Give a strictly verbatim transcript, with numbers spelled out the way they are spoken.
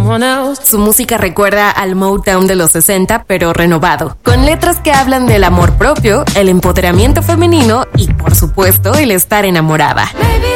someone else. Su música recuerda al Motown de los sesenta, pero renovado, con letras que hablan del amor propio, el empoderamiento femenino y, por supuesto, el estar enamorada. Maybe